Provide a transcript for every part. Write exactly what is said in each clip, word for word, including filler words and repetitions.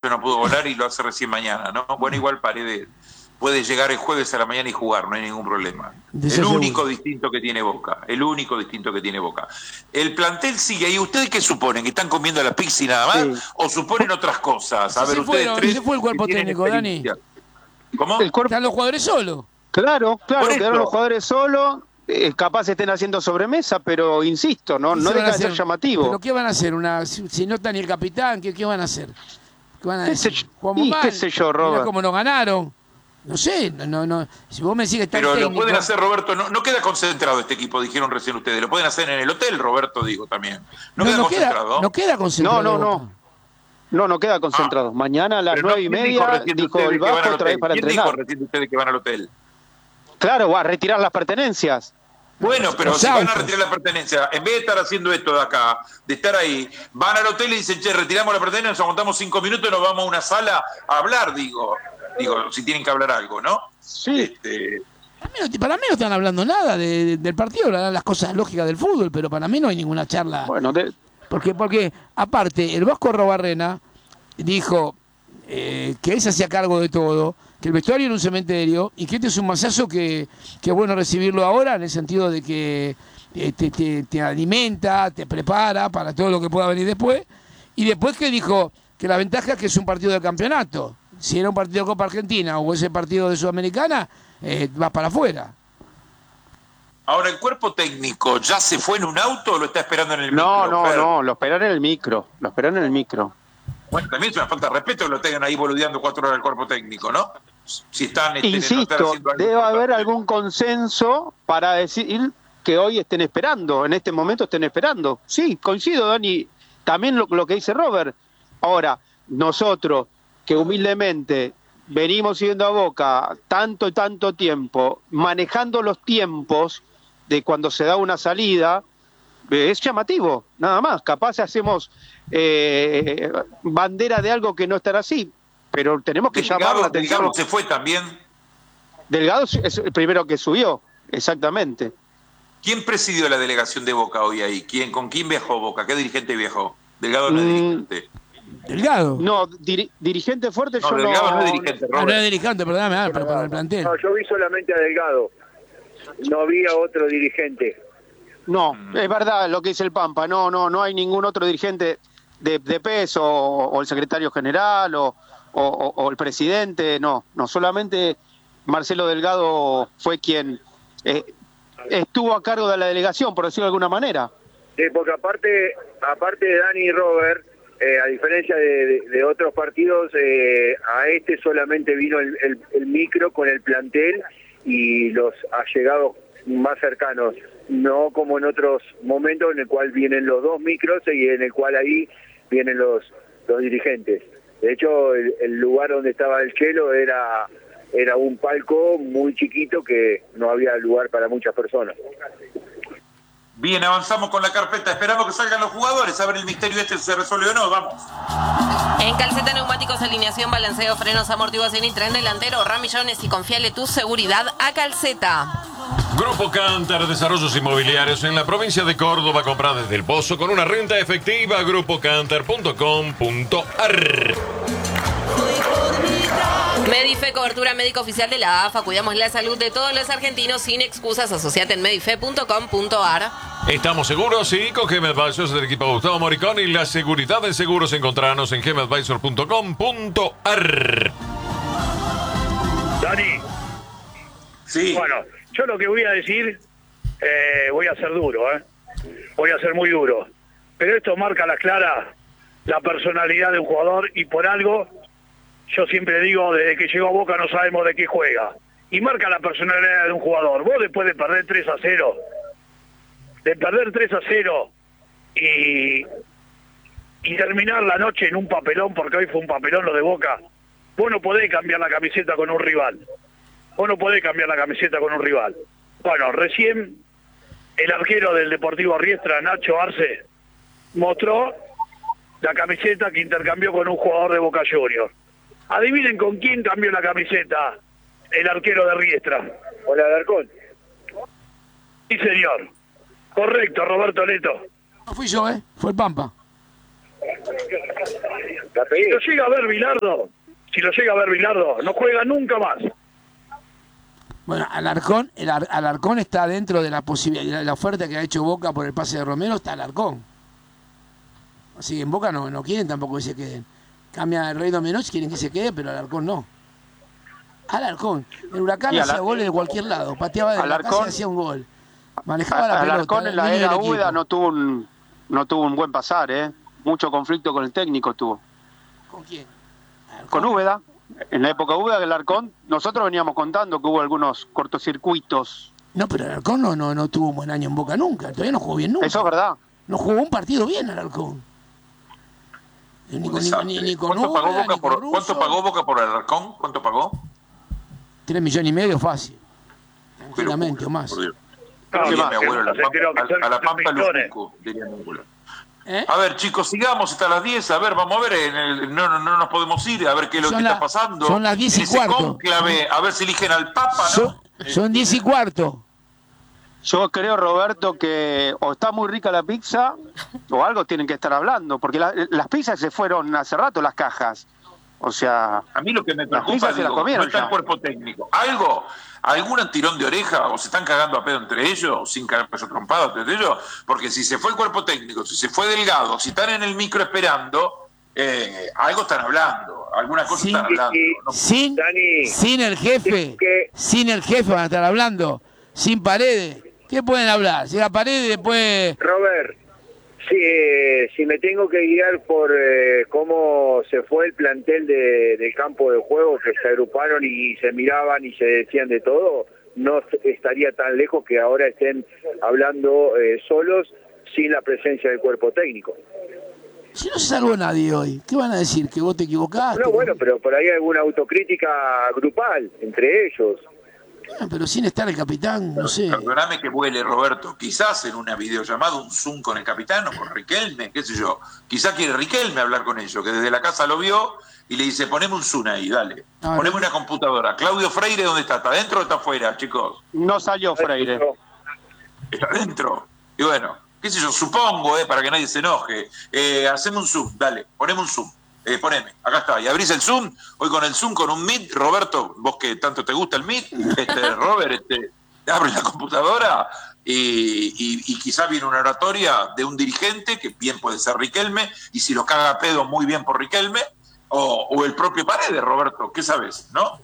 no pudo volar y lo hace recién mañana, ¿no? Bueno, igual Paredes puede llegar el jueves a la mañana y jugar, no hay ningún problema. El único distinto que tiene Boca, el único distinto que tiene Boca. El plantel sigue ahí. ¿Ustedes qué suponen? ¿Que están comiendo la pizza y nada más? Sí. ¿O suponen otras cosas? A ver, se ustedes fueron, tres. Se fue el cuerpo técnico, Dani. ¿Cómo? El cuerpo... Están los jugadores solos. Claro, claro, quedaron los jugadores solos. Eh, capaz estén haciendo sobremesa, pero insisto, no, no deja de ser llamativo. ¿Pero qué van a hacer? Una, si, si no está ni el capitán, ¿qué, qué van a hacer? ¿Qué van a ¿Qué decir? Sé, y, mal, ¿Qué sé yo, Robert? Mirá cómo nos ganaron. No sé, no, no. Si vos me decís que está Pero técnico, lo pueden hacer, Roberto, no, no queda concentrado este equipo, dijeron recién ustedes. Lo pueden hacer en el hotel, Roberto, digo también. No, no queda no concentrado. Queda, no queda concentrado. No, no, no. No, no queda concentrado. Ah, Mañana a las nueve y media dijo el Vasco otra vez para ¿Quién entrenar. ¿Quién dijo recién ustedes que van al hotel? Claro, va a retirar las pertenencias. Bueno, pero si van a retirar la pertenencia, en vez de estar haciendo esto de acá, de estar ahí, van al hotel y dicen, che, retiramos la pertenencia, nos aguantamos cinco minutos y nos vamos a una sala a hablar, digo. Digo, si tienen que hablar algo, ¿no? Sí. Este... Para, mí, para mí no están hablando nada de, de, del partido, las cosas lógicas del fútbol, pero para mí no hay ninguna charla. Bueno, de... porque, porque aparte, el Vasco Arrobarrena dijo eh, que él se hacía cargo de todo, que el vestuario era un cementerio y que este es un masazo que, que es bueno recibirlo ahora, en el sentido de que eh, te, te, te alimenta, te prepara para todo lo que pueda venir después. Y después que dijo que la ventaja es que es un partido de campeonato. Si era un partido de Copa Argentina o ese partido de Sudamericana, eh, vas para afuera. Ahora, ¿el cuerpo técnico ya se fue en un auto o lo está esperando en el micro? No, no, Fer? no, lo esperaron en el micro, lo esperaron en el micro. Bueno, también es una falta de respeto que lo tengan ahí boludeando cuatro horas el cuerpo técnico, ¿no? Si están... Este, Insisto, no están debe importante. haber algún consenso para decir que hoy estén esperando, en este momento estén esperando. Sí, coincido, Dani, también lo, lo que dice Robert. Ahora, nosotros... que humildemente venimos siguiendo a Boca tanto y tanto tiempo, manejando los tiempos de cuando se da una salida, eh, es llamativo, nada más. Capaz hacemos eh, bandera de algo que no estará así, pero tenemos que Delgado, llamar la atención. Delgado se fue también. Delgado es el primero que subió, exactamente. ¿Quién presidió la delegación de Boca hoy ahí? ¿Quién, ¿Con quién viajó Boca? ¿Qué dirigente viajó? Delgado no es mm. dirigente. Delgado. No, diri dirigente fuerte no, yo Delgado no... no es dirigente, no, no es dirigente, perdóname, ah, para, para el plantel. No, yo vi solamente a Delgado. No vi a otro dirigente. No, mm. es verdad lo que dice el Pampa. No, no, no hay ningún otro dirigente de, de peso, o, o el secretario general, o, o, o el presidente. No, no, solamente Marcelo Delgado fue quien eh, estuvo a cargo de la delegación, por decirlo de alguna manera. Sí, porque aparte, aparte de Dani y Robert, Eh, a diferencia de, de, de otros partidos, eh, a este solamente vino el, el, el micro con el plantel y los allegados más cercanos, no como en otros momentos en el cual vienen los dos micros y en el cual ahí vienen los, los dirigentes. De hecho, el, el lugar donde estaba el Chelo era, era un palco muy chiquito que no había lugar para muchas personas. Bien, avanzamos con la carpeta. Esperamos que salgan los jugadores. A ver el misterio este si se resuelve o no. Vamos. En Calceta Neumáticos, alineación, balanceo, frenos, amortiguación y tren delantero. Ramillones y confiale tu seguridad a Calceta. Grupo Cantar, desarrollos inmobiliarios en la provincia de Córdoba. Compra desde el Pozo con una renta efectiva. grupo cantar punto com punto ar. Medife, cobertura médica oficial de la A F A. Cuidamos la salud de todos los argentinos sin excusas. Asociate en medife punto com punto ar. Estamos seguros, sí, con Gem Advisors del equipo Gustavo Moricón y la seguridad en seguros. Encontrarnos en gem advisor punto com punto ar. Dani. Sí. Bueno, yo lo que voy a decir, eh, voy a ser duro, ¿eh? Voy a ser muy duro. Pero esto marca a la clara la personalidad de un jugador y por algo... Yo siempre digo, desde que llegó a Boca no sabemos de qué juega. Y marca la personalidad de un jugador. Vos después de perder tres a cero, de perder tres a cero y, y terminar la noche en un papelón, porque hoy fue un papelón lo de Boca, vos no podés cambiar la camiseta con un rival. Vos no podés cambiar la camiseta con un rival. Bueno, recién el arquero del Deportivo Riestra, Nacho Arce, mostró la camiseta que intercambió con un jugador de Boca Juniors. Adivinen con quién cambió la camiseta el arquero de Riestra. Hola, Alarcón. Sí, señor. Correcto, Roberto Leto. No fui yo, ¿eh? Fue el Pampa. Si lo llega a ver Bilardo, si lo llega a ver Bilardo, no juega nunca más. Bueno, Alarcón, el Ar Alarcón está dentro de la posibilidad, la oferta que ha hecho Boca por el pase de Romero, está Alarcón. Así que en Boca no, no quieren tampoco que se queden. Cambia el Rey Domenech, quieren que se quede, pero Alarcón no. Alarcón, el Huracán hacía Alar... goles de cualquier lado, pateaba de la casa y hacía un gol. Manejaba la pelota. Alarcón en la era Úbeda no tuvo un no tuvo un buen pasar, ¿eh? Mucho conflicto con el técnico tuvo. ¿Con quién? Con Úbeda. En la época Úbeda, el Alarcón, nosotros veníamos contando que hubo algunos cortocircuitos. No, pero el Alarcón no, no, no tuvo un buen año en Boca nunca, todavía no jugó bien nunca. Eso es verdad. No jugó un partido bien el Alarcón. Ni con, ni, ni, ni con ¿Cuánto, Úbeda, pagó Boca ni por, con ¿Cuánto pagó Boca por el Alarcón? ¿Cuánto pagó? Tres millones y medio fácil. Tranquilamente, o más. No, no, mi abuelo, la pampa, a, a la Pampa Luzuco, diría mi abuelo. ¿Eh? A ver, chicos, sigamos hasta las diez. A ver, vamos a ver. En el, no, no, no nos podemos ir. A ver qué es lo son que la, está pasando. Son las diez y cuarto. Cónclave, a ver si eligen al Papa, ¿no? Son, son diez y cuarto. Yo creo, Roberto, que o está muy rica la pizza o algo tienen que estar hablando. Porque la, las pizzas se fueron hace rato, las cajas. O sea, a mí lo que me preocupa digo, no está el cuerpo técnico. Algo, algún tirón de oreja o se están cagando a pedo entre ellos, sin cagar peso trompado entre ellos, porque si se fue el cuerpo técnico, si se fue Delgado, si están en el micro esperando, eh, algo están hablando, alguna cosa sin, están hablando. ¿No? Sin, sin el jefe, sin el jefe van a estar hablando, sin Paredes. ¿Qué pueden hablar? Llega Paredes después... Robert. Sí, eh, si me tengo que guiar por eh, cómo se fue el plantel de, del campo de juego, que se agruparon y se miraban y se decían de todo, no estaría tan lejos que ahora estén hablando eh, solos sin la presencia del cuerpo técnico. Si no se salvó nadie hoy, ¿qué van a decir? ¿Que vos te equivocaste? No, bueno, pero por ahí hay alguna autocrítica grupal entre ellos. Bueno, pero sin estar el capitán, no sé. Perdóname que vuele, Roberto. Quizás en una videollamada, un Zoom con el capitán o con Riquelme, qué sé yo. Quizás quiere Riquelme hablar con ellos, que desde la casa lo vio y le dice, poneme un Zoom ahí, dale. Ah, poneme no. una computadora. Claudio Freire, ¿dónde está? ¿Está adentro o está afuera, chicos? No salió Freire. Está adentro. Y bueno, qué sé yo, supongo, eh, para que nadie se enoje. Eh, hacemos un Zoom, dale, poneme un Zoom. Eh, poneme, acá está, y abrís el Zoom, hoy con el Zoom, con un Meet, Roberto, vos que tanto te gusta el Meet, este, Robert, este, abre la computadora y, y, y quizá viene una oratoria de un dirigente, que bien puede ser Riquelme, y si lo caga a pedo, muy bien por Riquelme, o, o el propio Paredes, Roberto, ¿qué sabes, no?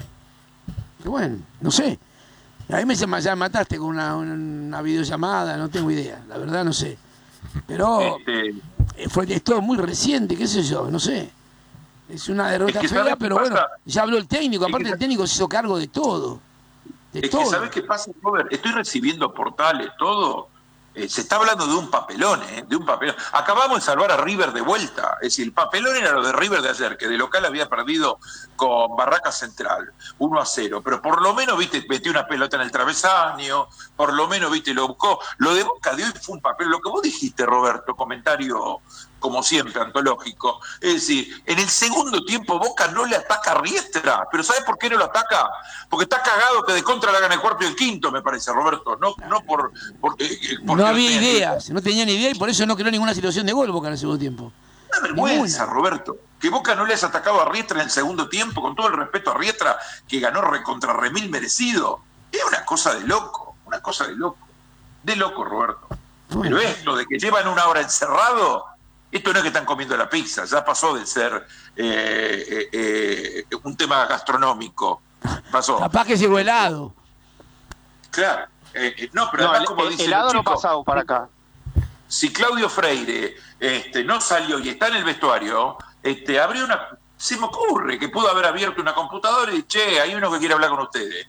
Bueno, no sé, a mí me ya mataste con una, una videollamada, no tengo idea, la verdad no sé, pero... Este... Fue, es todo muy reciente, qué sé yo, no sé. Es una derrota es que fea, pero bueno, ya habló el técnico, aparte que, el técnico se hizo cargo de todo. De es todo. que, ¿sabes qué pasa, Robert? Estoy recibiendo portales, todo. Eh, se está hablando de un papelón, ¿eh? De un papelón. Acabamos de salvar a River de vuelta. Es decir, el papelón era lo de River de ayer, que de local había perdido con Barraca Central, uno a cero. Pero por lo menos, viste, metió una pelota en el travesaño, por lo menos, viste, lo buscó. Lo de Boca de hoy fue un papel. Lo que vos dijiste, Roberto, comentario como siempre, antológico. Es decir, en el segundo tiempo Boca no le ataca a Riestra. ¿Pero sabes por qué no lo ataca? Porque está cagado que de contra le hagan el cuarto y el quinto, me parece, Roberto. No, no por... por, eh, no había ideas, no tenía ni idea y por eso no creó ninguna situación de gol Boca en el segundo tiempo. Una vergüenza, ninguna. Roberto. Que Boca no le haya atacado a Riestra en el segundo tiempo, con todo el respeto a Riestra, que ganó re contra remil merecido. Es una cosa de loco, una cosa de loco. De loco, Roberto. Bueno. Pero esto de que llevan una hora encerrado... Esto no es que están comiendo la pizza, ya pasó de ser eh, eh, eh, un tema gastronómico. Pasó. Capaz que llegó helado. Claro. Eh, eh, no, pero no, además, como el, dice helado chico, no pasado para acá. Si Claudio Freire este, no salió y está en el vestuario, este, abrió una... Se me ocurre que pudo haber abierto una computadora y che, hay uno que quiere hablar con ustedes.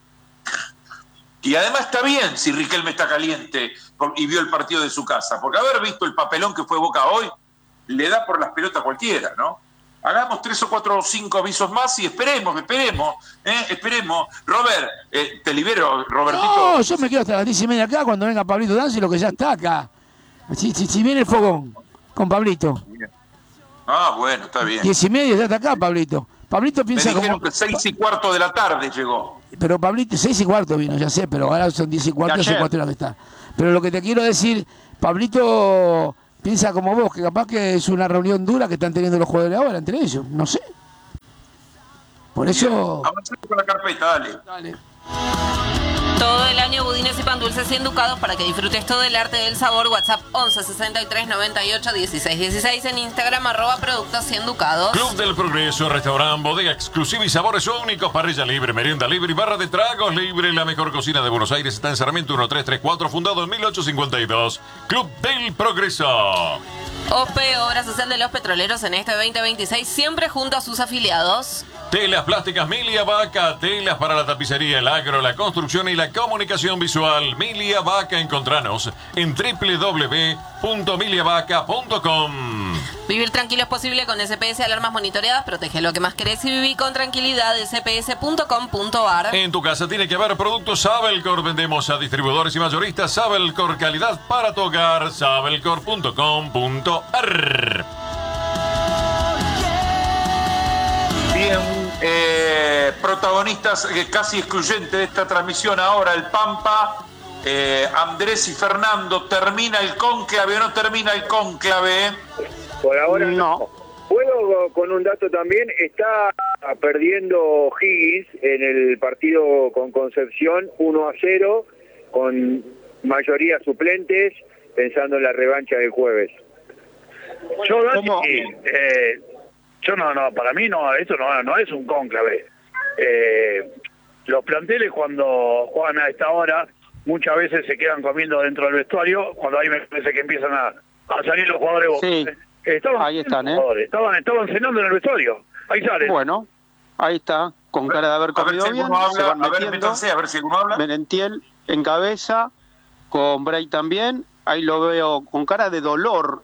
Y además está bien si Riquelme está caliente y vio el partido de su casa, porque haber visto el papelón que fue Boca hoy, le da por las pelotas a cualquiera, ¿no? Hagamos tres o cuatro o cinco avisos más y esperemos, esperemos, ¿eh? Esperemos. Robert, eh, te libero, Robertito. No, yo me quedo hasta las diez y media acá cuando venga Pablito Danzi, lo que ya está acá. Si, si, si viene el fogón con Pablito. Ah, bueno, está bien. Diez y media ya está acá, Pablito. Pablito piensa me dijeron como... que seis y cuarto de la tarde llegó. Pero Pablito, seis y cuarto vino, ya sé, pero ahora son diez y cuarto, seis y cuatro la que está. Pero lo que te quiero decir, Pablito... piensa como vos, que capaz que es una reunión dura que están teniendo los jugadores ahora entre ellos, no sé. Por eso... Avanzamos con la carpeta, dale. Dale. Todo el año budines y pan dulces y enducados para que disfrutes todo el arte del sabor. WhatsApp once sesenta y tres noventa y ocho dieciséis dieciséis. En Instagram arroba productos y enducados. Club del Progreso, restaurante, bodega exclusiva y sabores únicos, parrilla libre, merienda libre y barra de tragos libre. La mejor cocina de Buenos Aires está en Sarmiento mil trescientos treinta y cuatro, fundado en mil ochocientos cincuenta y dos. Club del Progreso. O P, Obra Social de los Petroleros, en este veinte veintiséis, siempre junto a sus afiliados. Telas plásticas Milia Vaca, telas para la tapicería, el agro, la construcción y la comunicación visual. Milia Vaca, encontranos en doble u doble u doble u punto milia vaca punto com. Vivir tranquilo es posible con S P S, alarmas monitoreadas, protege lo que más querés y viví con tranquilidad. S P S punto com punto a r. En tu casa tiene que haber productos Sabelcor. Vendemos a distribuidores y mayoristas Sabelcor, calidad para tu hogar. Sabelcor punto com punto a r. Bien, eh, protagonistas eh, casi excluyentes de esta transmisión ahora, el Pampa, eh, Andrés y Fernando. ¿Termina el cónclave o no termina el cónclave? Por ahora no. No. Puedo con un dato también, está perdiendo Higgins en el partido con Concepción uno a cero, con mayoría suplentes, pensando en la revancha del jueves. Yo, Dani, ¿Cómo? eh, yo no, no, para mí no, esto no, no es un cónclave. Eh, los planteles cuando juegan a esta hora muchas veces se quedan comiendo dentro del vestuario, cuando ahí me parece que empiezan a, a salir los jugadores. Sí. Estaban, Ahí están, ¿eh? jugadores, estaban, estaban cenando en el vestuario. Ahí salen. Bueno, ahí está, con cara de haber A ver comido si bien, alguno se habla, van a ver, metiendo. métanse, a ver si alguno habla. Merentiel en cabeza, con Bray también. Ahí lo veo con cara de dolor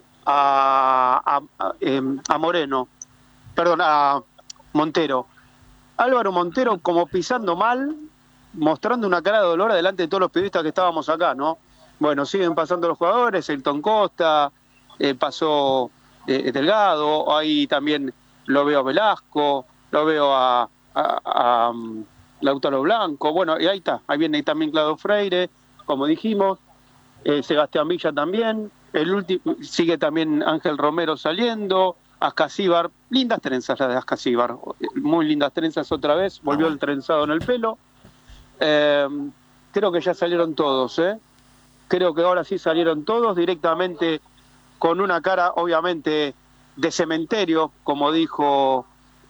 a, a, a, em, a Moreno, perdón, a Montero. Álvaro Montero como pisando mal, mostrando una cara de dolor delante de todos los periodistas que estábamos acá, ¿no? Bueno, siguen pasando los jugadores, Elton Costa, eh, pasó eh, Delgado, ahí también lo veo a Velasco, lo veo a, a, a um, Lautaro Blanco, bueno, y ahí está, ahí viene también Claudio Freire, como dijimos, eh, Sebastián Villa también, el último sigue también Ángel Romero saliendo, Ascasíbar, lindas trenzas las de Ascasíbar, muy lindas trenzas otra vez, volvió el trenzado en el pelo. Eh, creo que ya salieron todos, ¿eh? Creo que ahora sí salieron todos directamente con una cara, obviamente, de cementerio, como dijo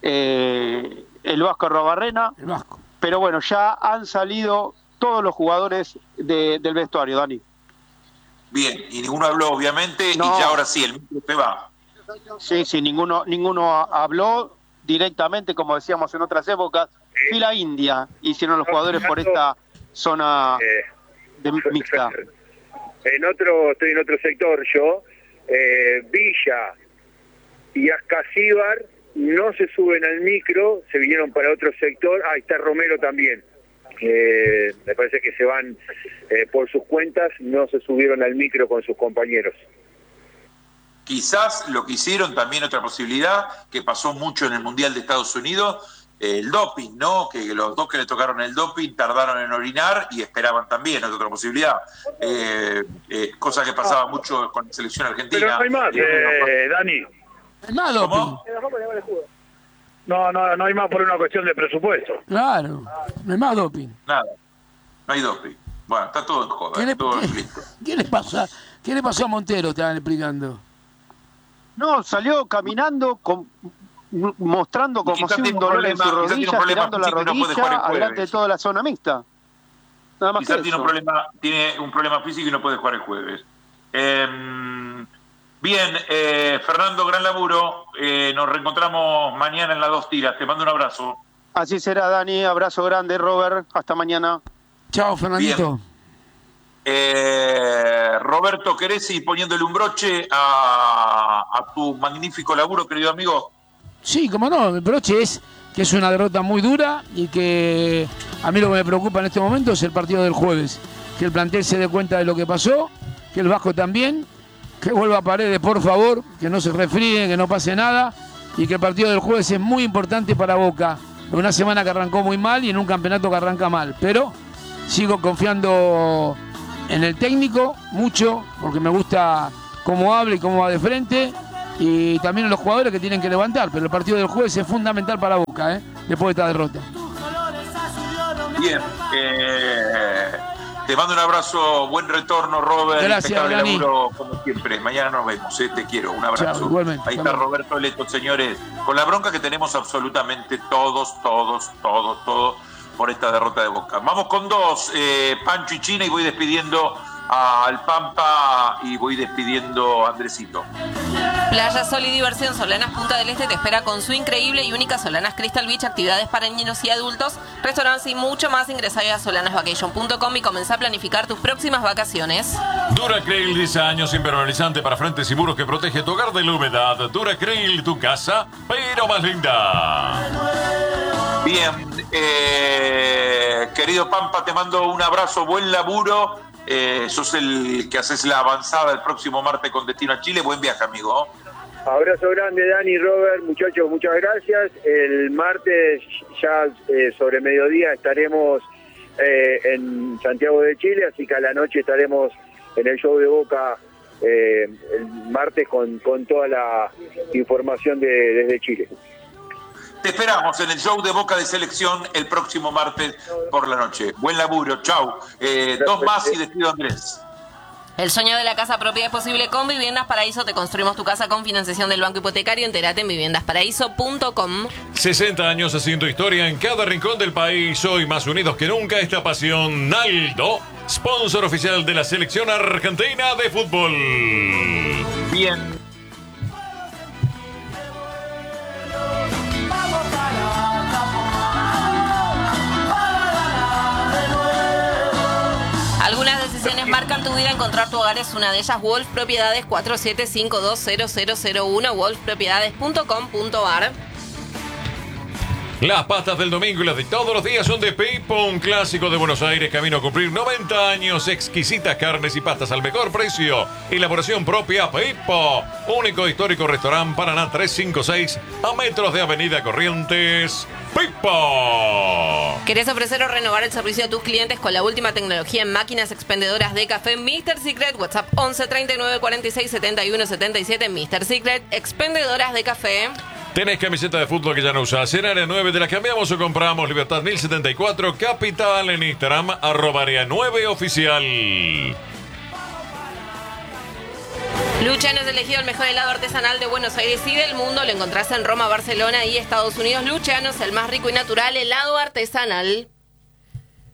eh, el Vasco Arruabarrena. El Vasco. Pero bueno, ya han salido todos los jugadores de, del vestuario, Dani. Bien, y ninguno habló, obviamente, No. y ya ahora sí, el micro se va. Sí, sí, ninguno, ninguno habló directamente, como decíamos en otras épocas, fila india hicieron los jugadores por esta zona Eh, de mixta. En otro, estoy en otro sector yo, eh, Villa y Ascasíbar no se suben al micro, se vinieron para otro sector. Ah, está Romero también. Eh, me parece que se van eh, por sus cuentas, no se subieron al micro con sus compañeros. Quizás lo que hicieron, también otra posibilidad, que pasó mucho en el Mundial de Estados Unidos, eh, el doping, ¿no? Que los dos que le tocaron el doping tardaron en orinar y esperaban también, es otra posibilidad. Eh, eh, cosa que pasaba mucho con la selección argentina. Pero no hay más, eh, Dani. Es más doping. ¿Cómo? No, no, no hay más por una cuestión de presupuesto. Claro, no hay más doping. Nada, no hay doping. Bueno, está todo en joda, ¿Qué le, todo qué- listo. qué le pasa? ¿Qué le pasó a Montero? Estaban explicando. No, salió caminando, con, mostrando como quizás si tiene un un dolor en su problema- quizás tiene un rodilla, problema tirando la físico y no puede jugar el rodilla jueves. adelante de toda la zona mixta. Nada más Quizás que tiene eso. un problema, tiene un problema físico y no puede jugar el jueves. Eh, bien, eh, Fernando, gran laburo. Eh, nos reencontramos mañana en las dos tiras. Te mando un abrazo. Así será, Dani. Abrazo grande, Robert. Hasta mañana. Chao, Fernandito. Eh, Roberto Queresi, poniéndole un broche a, a tu magnífico laburo, querido amigo. Sí, como no, el broche es que es una derrota muy dura y que a mí lo que me preocupa en este momento es el partido del jueves. Que el plantel se dé cuenta de lo que pasó, que el Vasco también, que vuelva a Paredes, por favor, que no se resfríe, que no pase nada y que el partido del jueves es muy importante para Boca. Una semana que arrancó muy mal y en un campeonato que arranca mal, pero sigo confiando en el técnico mucho porque me gusta cómo habla y cómo va de frente, y también los jugadores que tienen que levantar, pero el partido del jueves es fundamental para Boca, ¿eh? Después de esta derrota. Bien, eh, te mando un abrazo, buen retorno, Robert. Gracias, Dani. Laburo, como siempre. Mañana nos vemos, eh, te quiero, un abrazo. Chao, igualmente. Ahí está Roberto Leto, señores, con la bronca que tenemos absolutamente todos, todos, todos, todos por esta derrota de Boca. Vamos con dos, eh, Pancho y China, y voy despidiendo al Pampa y voy despidiendo a Andresito. Playa Sol y Diversión Solanas Punta del Este te espera con su increíble y única Solanas Crystal Beach, actividades para niños y adultos, restaurantes y mucho más. Ingresá a solanas vacation punto com y comenzá a planificar tus próximas vacaciones. Duracryl, diez años, impermeabilizante para frentes y muros que protege tu hogar de la humedad. Duracryl, tu casa, pero más linda. Bien, eh, querido Pampa, te mando un abrazo, buen laburo. Eh, sos el que haces la avanzada el próximo martes con destino a Chile. Buen viaje, amigo. Abrazo grande, Dani, Robert, muchachos, muchas gracias. El martes ya eh, sobre mediodía estaremos eh, en Santiago de Chile, así que a la noche estaremos en el show de Boca eh, el martes con, con toda la información de, desde Chile. Te esperamos en el show de Boca de Selección el próximo martes por la noche. Buen laburo, chau. Eh, dos más y despido a Andrés. El sueño de la casa propia es posible con Viviendas Paraíso. Te construimos tu casa con financiación del Banco Hipotecario. Entérate en viviendas paraíso punto com. sesenta años haciendo historia en cada rincón del país. Hoy más unidos que nunca esta pasión. Naldo, sponsor oficial de la Selección Argentina de Fútbol. Bien. Algunas decisiones marcan tu vida. Encontrar tu hogar es una de ellas. Wolf Propiedades cuatro siete cinco dos cero cero cero uno, wolf propiedades punto com punto a r. Las pastas del domingo y las de todos los días son de Pipo, un clásico de Buenos Aires, camino a cumplir noventa años. Exquisitas carnes y pastas al mejor precio. Elaboración propia Pipo. Único histórico restaurante Paraná trescientos cincuenta y seis, a metros de Avenida Corrientes. Pipo. ¿Querés ofrecer o renovar el servicio a tus clientes con la última tecnología en máquinas expendedoras de café? mister Secret, WhatsApp once treinta y nueve cuarenta y seis setenta y uno setenta y siete. mister Secret, expendedoras de café. ¿Tenés camiseta de fútbol que ya no usás? En Área nueve te la cambiamos o compramos. Libertad mil setenta y cuatro, Capital. En Instagram, arroba Área nueve Oficial. Luciano es elegido el mejor helado artesanal de Buenos Aires y del mundo. Lo encontrás en Roma, Barcelona y Estados Unidos. Luciano es el más rico y natural helado artesanal.